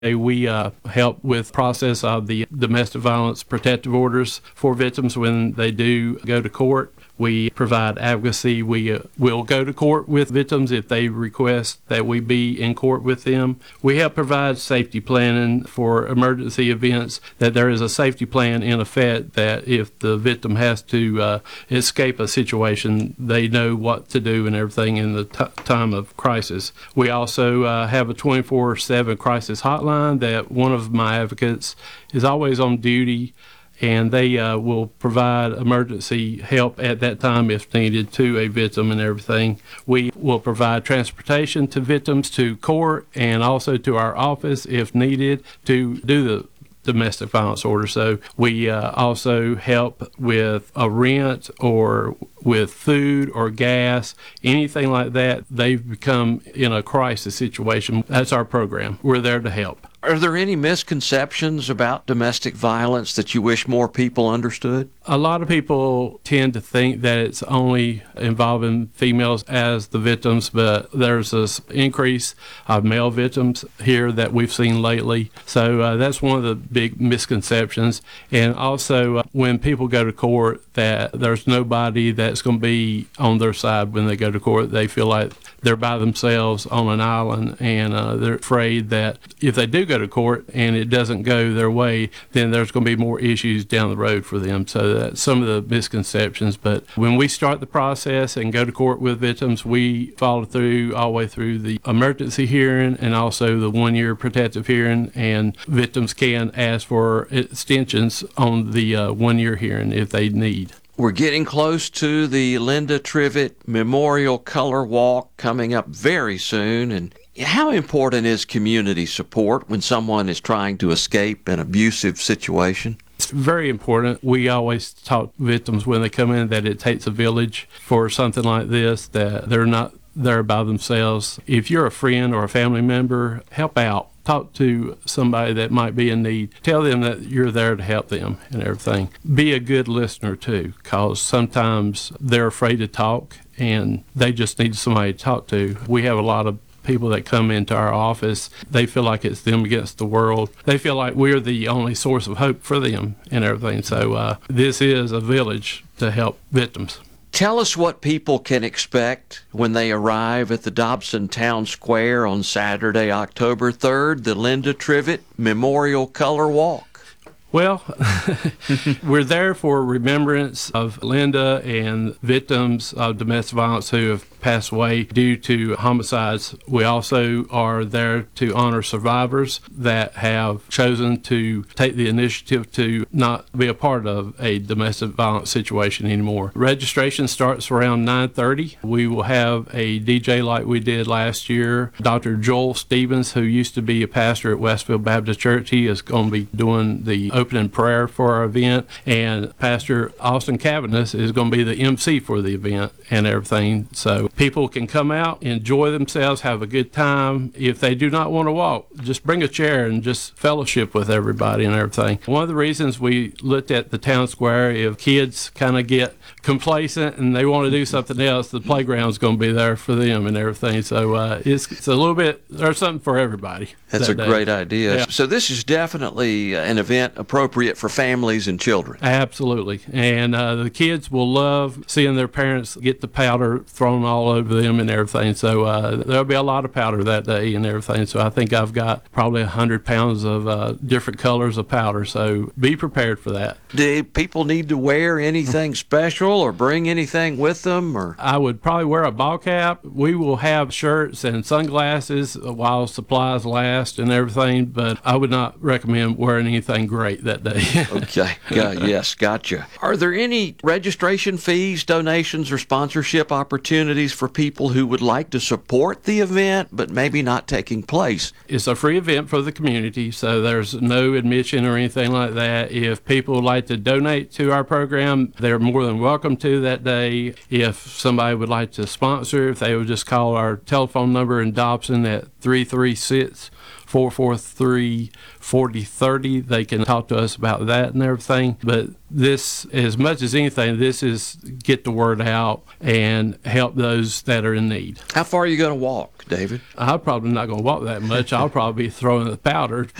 We help with process of the domestic violence protective orders for victims when they do go to court. We provide advocacy. We will go to court with victims if they request that we be in court with them. We help provide safety planning for emergency events, that there is a safety plan in effect that if the victim has to escape a situation, they know what to do and everything in the time of crisis. We also have a 24/7 crisis hotline that one of my advocates is always on duty, and they will provide emergency help at that time if needed to a victim and everything. We will provide transportation to victims to court and also to our office if needed to do the domestic violence order. So we also help with a rent or with food or gas, anything like that. They've become in a crisis situation. That's our program. We're there to help. Are there any misconceptions about domestic violence that you wish more people understood? A lot of people tend to think that it's only involving females as the victims, but there's an increase of male victims here that we've seen lately. So that's one of the big misconceptions. And also, when people go to court, that there's nobody that's going to be on their side when they go to court. They feel like they're by themselves on an island, and they're afraid that if they do go to court and it doesn't go their way, then there's going to be more issues down the road for them. So that's some of the misconceptions. But when we start the process and go to court with victims, we follow through all the way through the emergency hearing and also the 1-year protective hearing, and victims can ask for extensions on the 1-year hearing if they need. We're getting close to the Linda Trivett Memorial Color Walk coming up very soon. And how important is community support when someone is trying to escape an abusive situation? It's very important. We always talk victims when they come in that it takes a village for something like this, that they're not there by themselves. If you're a friend or a family member, help out. Talk to somebody that might be in need. Tell them that you're there to help them and everything. Be a good listener too, because sometimes they're afraid to talk and they just need somebody to talk to. We have a lot of people that come into our office. They feel like it's them against the world. They feel like we're the only source of hope for them and everything. So this is a village to help victims. Tell us what people can expect when they arrive at the Dobson Town Square on Saturday, October 3rd, the Linda Trivett Memorial Color Walk. Well, we're there for remembrance of Linda and victims of domestic violence who have passed away due to homicides. We also are there to honor survivors that have chosen to take the initiative to not be a part of a domestic violence situation anymore. Registration starts around 9:30. We will have a DJ like we did last year. Dr. Joel Stevens, who used to be a pastor at Westfield Baptist Church, he is going to be doing the opening prayer for our event, and Pastor Austin Cavanis is going to be the MC for the event and everything. So people can come out, enjoy themselves, have a good time. If they do not want to walk, just bring a chair and just fellowship with everybody and everything. One of the reasons we looked at the town square, if kids kind of get complacent and they want to do something else, the playground's going to be there for them and everything. So it's a little bit, there's something for everybody. That's a great idea. Yeah. So this is definitely an event appropriate for families and children. Absolutely. And the kids will love seeing their parents get the powder thrown all over them and everything. So there'll be a lot of powder that day and everything. So I think I've got probably 100 pounds of different colors of powder. So be prepared for that. Do people need to wear anything special or bring anything with them? Or I would probably wear a ball cap. We will have shirts and sunglasses while supplies last and everything, but I would not recommend wearing anything great that day. Okay. Yes, gotcha. Are there any registration fees, donations, or sponsorship opportunities for people who would like to support the event but maybe not taking place? It's a free event for the community, so there's no admission or anything like that. If people would like to donate to our program, they're more than welcome to that day. If somebody would like to sponsor, if they would just call our telephone number in Dobson at 336 443-4030. They can talk to us about that and everything. But this, as much as anything, this is get the word out and help those that are in need. How far are you going to walk, David? I'm probably not going to walk that much. I'll probably be throwing the powder